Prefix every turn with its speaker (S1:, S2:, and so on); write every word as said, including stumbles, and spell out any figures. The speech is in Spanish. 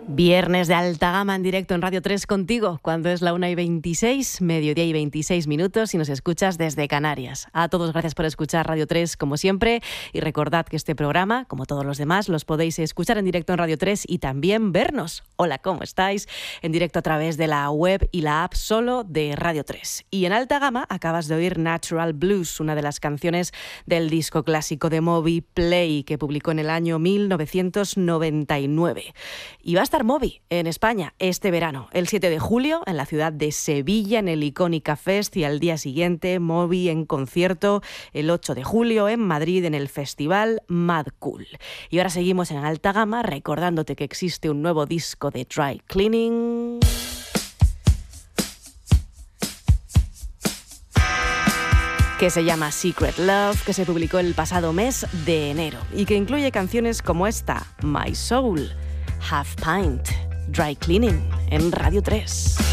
S1: Viernes de alta gama en directo en Radio tres contigo, cuando es la una y veintiséis, mediodía y veintiséis minutos, y nos escuchas desde Canarias. A todos, gracias por escuchar Radio tres como siempre, y recordad que este programa, como todos los demás, los podéis escuchar en directo en Radio tres y también vernos. Hola, ¿cómo estáis? En directo a través de la web y la app solo de Radio tres. Y en alta gama acabas de oír Natural Blues, una de las canciones del disco clásico de Moby, Play, que publicó en el año mil novecientos noventa y nueve. Y va a estar Moby en España este verano, el siete de julio, en la ciudad de Sevilla, en el Icónica Fest, y al día siguiente Moby en concierto el ocho de julio en Madrid, en el festival Mad Cool. Y ahora seguimos en alta gama, recordándote que existe un nuevo disco de Dry Cleaning, que se llama Secret Love, que se publicó el pasado mes de enero y que incluye canciones como esta, My Soul, Half Pint, Dry Cleaning, en Radio tres.